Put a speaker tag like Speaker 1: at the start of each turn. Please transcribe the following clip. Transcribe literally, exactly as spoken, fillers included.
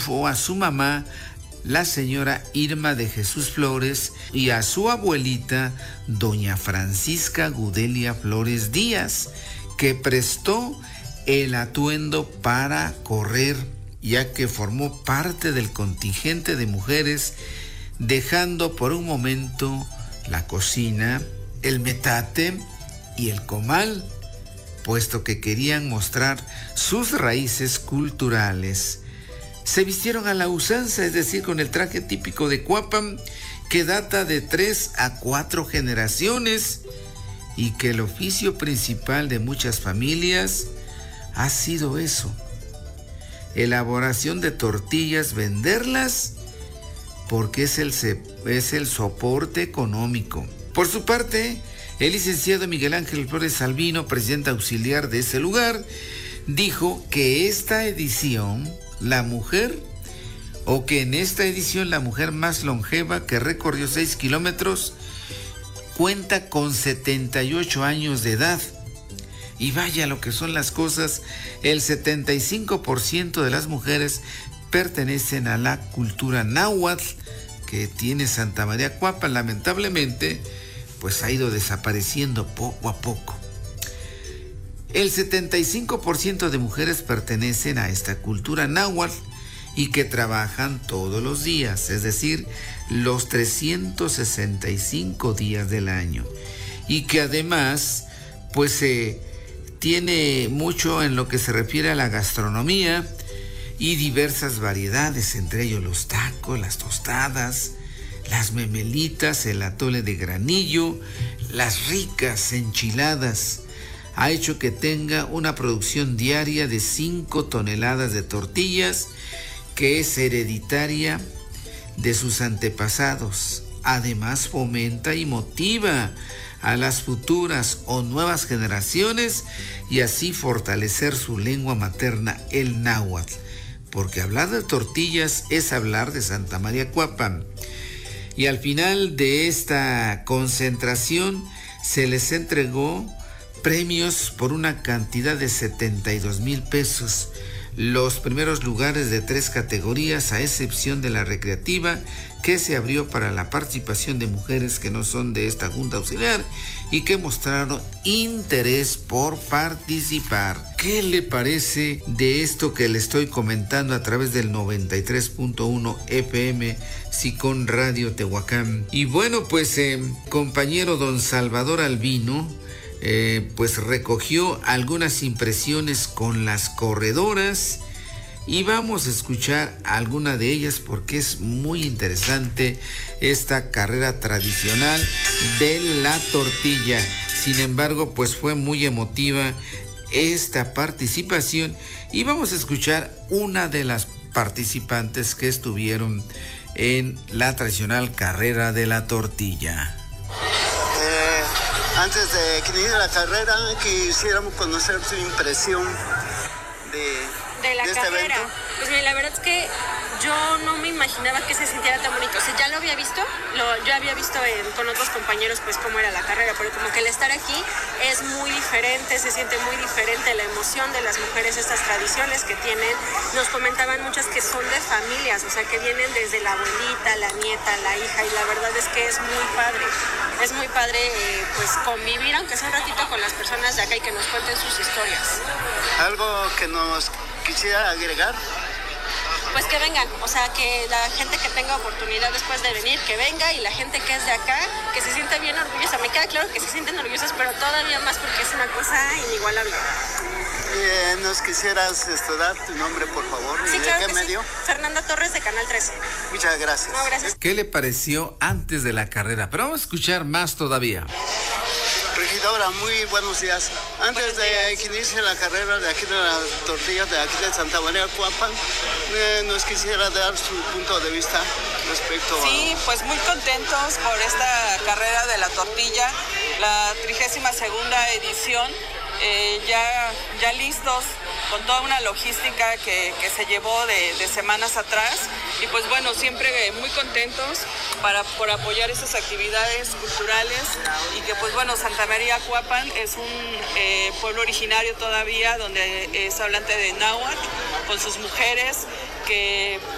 Speaker 1: triunfo a su mamá, la señora Irma de Jesús Flores, y a su abuelita, doña Francisca Gudelia Flores Díaz, que prestó el atuendo para correr, ya que formó parte del contingente de mujeres, dejando por un momento la cocina, el metate y el comal, puesto que querían mostrar sus raíces culturales. Se vistieron a la usanza, es decir, con el traje típico de Cuapan, que data de tres a cuatro generaciones, y que el oficio principal de muchas familias ha sido eso: elaboración de tortillas, venderlas, porque es el, es el soporte económico. Por su parte, el licenciado Miguel Ángel Flores Albino, presidente auxiliar de ese lugar, dijo que esta edición, la mujer, o que en esta edición la mujer más longeva, que recorrió seis kilómetros, cuenta con setenta y ocho años de edad. Y vaya lo que son las cosas, el setenta y cinco por ciento de las mujeres pertenecen a la cultura náhuatl que tiene Santa María Cuapan. Lamentablemente, pues ha ido desapareciendo poco a poco. El setenta y cinco por ciento de mujeres pertenecen a esta cultura náhuatl y que trabajan todos los días, es decir, los trescientos sesenta y cinco días del año, y que además, pues se eh, tiene mucho en lo que se refiere a la gastronomía y diversas variedades, entre ellos los tacos, las tostadas, las memelitas, el atole de granillo, las ricas enchiladas. Ha hecho que tenga una producción diaria de cinco toneladas de tortillas, que es hereditaria de sus antepasados. Además, fomenta y motiva a las futuras o nuevas generaciones y así fortalecer su lengua materna, el náhuatl, porque hablar de tortillas es hablar de Santa María Cuapan. Y al final de esta concentración se les entregó premios por una cantidad de setenta y dos mil pesos. Los primeros lugares de tres categorías, a excepción de la recreativa, que se abrió para la participación de mujeres que no son de esta junta auxiliar y que mostraron interés por participar. ¿Qué le parece de esto que le estoy comentando a través del noventa y tres punto uno F M Sicón Radio Tehuacán? Y bueno, pues eh, compañero don Salvador Albino, Eh, pues recogió algunas impresiones con las corredoras y vamos a escuchar alguna de ellas porque es muy interesante esta carrera tradicional de la tortilla. Sin embargo, pues fue muy emotiva esta participación y vamos a escuchar una de las participantes que estuvieron en la tradicional carrera de la tortilla.
Speaker 2: Antes de que inicie la carrera, quisiéramos conocer tu impresión de,
Speaker 3: de la
Speaker 2: de este
Speaker 3: carrera.
Speaker 2: evento.
Speaker 3: Pues mira, la verdad es que yo no me imaginaba que se sintiera tan bonito. O sea, ya lo había visto, lo, yo había visto en, con otros compañeros pues cómo era la carrera, pero como que el estar aquí es muy diferente, se siente muy diferente la emoción de las mujeres, estas tradiciones que tienen. Nos comentaban muchas que son de familias, o sea, que vienen desde la abuelita, la nieta, la hija, y la verdad es que es muy padre. Es muy padre eh, pues convivir, aunque sea un ratito, con las personas de acá y que nos cuenten sus historias.
Speaker 2: ¿Algo que nos quisiera agregar?
Speaker 3: Pues que vengan, o sea, que la gente que tenga oportunidad después de venir, que venga, y la gente que es de acá, que se siente bien orgullosa. Me queda claro que se sienten orgullosas, pero todavía más porque es una cosa inigualable.
Speaker 2: Eh, ¿Nos quisieras esto, dar tu nombre, por favor?
Speaker 3: Sí,
Speaker 2: ¿Y
Speaker 3: claro
Speaker 2: de qué
Speaker 3: que
Speaker 2: medio?
Speaker 3: sí. Fernanda Torres, de Canal trece.
Speaker 2: Muchas gracias.
Speaker 3: No, gracias.
Speaker 1: ¿Qué le pareció antes de la carrera? Pero vamos a escuchar más todavía.
Speaker 2: Regidora, muy buenos días. Antes
Speaker 3: Buenos
Speaker 2: de
Speaker 3: días.
Speaker 2: que inicie la carrera de aquí de las tortillas de aquí de Santa María Cuapan, eh, nos quisiera dar su punto de vista respecto
Speaker 4: Sí, pues muy contentos por esta carrera de la tortilla, la trigésima segunda edición, eh, ya, ya listos con toda una logística que, que se llevó de, de semanas atrás, y pues bueno, siempre muy contentos para, por apoyar estas actividades culturales, y que pues bueno, Santa María Cuapan es un eh, pueblo originario todavía donde es hablante de náhuatl, con sus mujeres que